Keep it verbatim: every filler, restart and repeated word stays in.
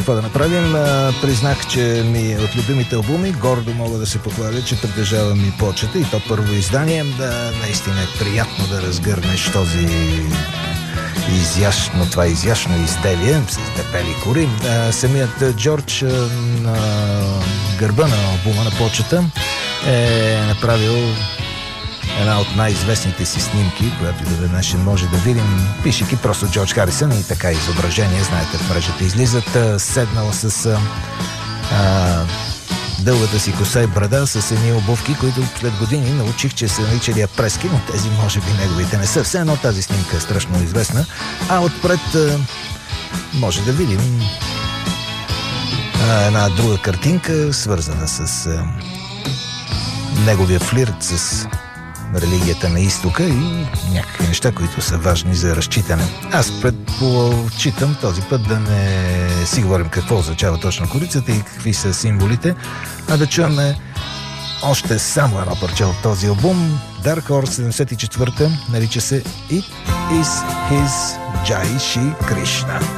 какво да направим? А, признах, че ми е от любимите албуми. Гордо мога да се похваля, че притежавам и почета, и то първо издание. Да, наистина е приятно да разгърнеш този изящно, това изящно изделие с дебели кори. А, самият Джордж а, на гърба на албума на почета е направил една от най-известните си снимки, която до веднъж може да видим, пишейки просто Джордж Харисън и така изображение, знаете, в мрежата излизат, седнал с а, дългата си коса и брада, с едни обувки, които след години научих, че са наричали апрески, но тези може би неговите не са. Все едно тази снимка е страшно известна, а отпред а, може да видим а, една друга картинка, свързана с а, неговия флирт с религията на изтока и някакви неща, които са важни за разчитане. Аз предпочитам този път да не си говорим какво означава точно корицата и какви са символите, а да чуваме още само едно парче от този албум. Dark Horse седемдесет и четвърта, нарича се It Is His Jai Shri Krishna.